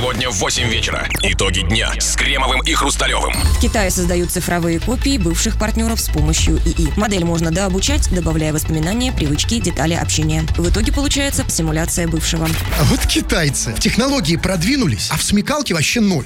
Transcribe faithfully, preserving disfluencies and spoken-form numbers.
Сегодня в восемь вечера. Итоги дня с Кремовым и Хрусталевым. В Китае создают цифровые копии бывших партнеров с помощью ИИ. Модель можно дообучать, добавляя воспоминания, привычки, детали общения. В итоге получается симуляция бывшего. А вот китайцы в технологии продвинулись, а в смекалке вообще ноль.